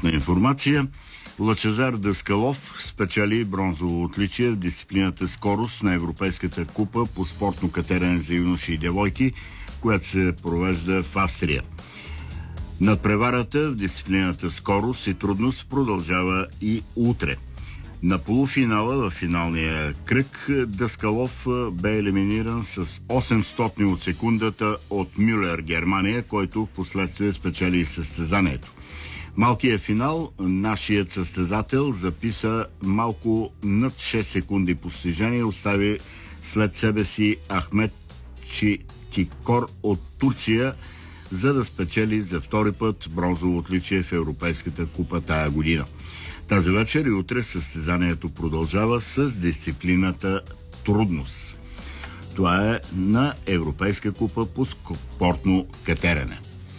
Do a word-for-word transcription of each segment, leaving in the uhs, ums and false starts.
спортна информация. Лъчезар Даскалов спечели бронзово отличие в дисциплината скорост на Европейската купа по спортно катерене за юноши и девойки, която се провежда в Австрия. Надпреварата в дисциплината скорост и трудност продължава и утре. На полуфинала, в финалния кръг, Даскалов бе елиминиран с осемстотни от секундата от Мюлер, Германия, който в последствие спечели състезанието. Малкият финал, нашият състезател записа малко над шест секунди постижение и остави след себе си Ахмет Читикор от Турция, за да спечели за втори път бронзово отличие в Европейската купа тая година. Тази вечер и утре състезанието продължава с дисциплината трудност. Това е на Европейска купа по спортно катерене.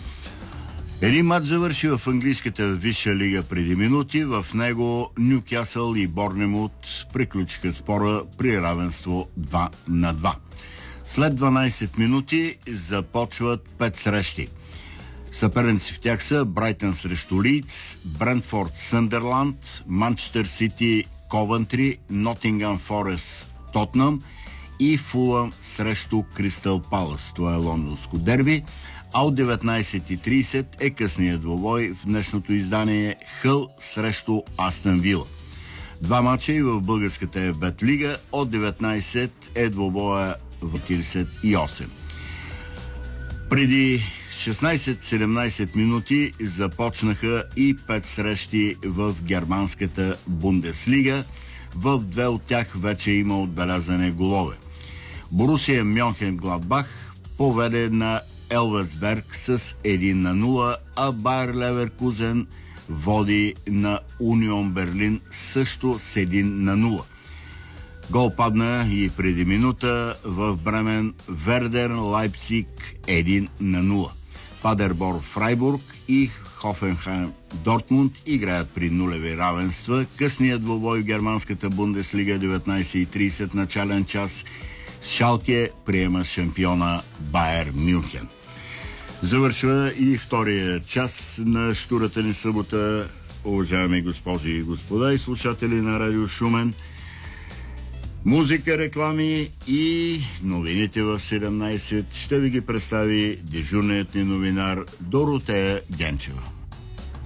Един матч завърши в английската висша лига преди минути. В него Нюкасъл и Борнемут приключиха спора при равенство два на два. След дванайсет минути започват пет срещи. Съперници в тях са Брайтън срещу Лийдс, Брентфорд Съндърланд, Манчестър Сити Ковентри, Нотингъм Форест Тотнъм и Фулъм срещу Кристал Палас. Това е лондонско дерби. А от деветнайсет и трийсет е късният двубой в днешното издание Хъл срещу Астън Вила. Два мача и в българската ЕФБет лига. От деветнайсет е двубоя в четирийсет и осем. Преди шестнайсет-седемнайсет минути започнаха и пет срещи в германската Бундеслига. В две от тях вече има отбелязане голове. Борусия Мьонхен-Гладбах поведе на Елверсберг с едно на нула, а Байер Леверкузен води на Унион Берлин също с едно на нула. Гол падна и преди минута в Бремен Вердер Лайпциг едно на нула. Падербор Фрайбург и Хофенхайм Дортмунд играят при нулеви равенства. Късният двубой в германската Бундеслига деветнайсет и трийсет начален час. Шалке приема шампиона Байер Мюнхен. Завършва и втория час на щурата ни събота, уважаеми госпожи и господа и слушатели на Радио Шумен. Музика, реклами и новините в седемнайсет ще ви ги представи дежурният ни новинар Доротея Генчева.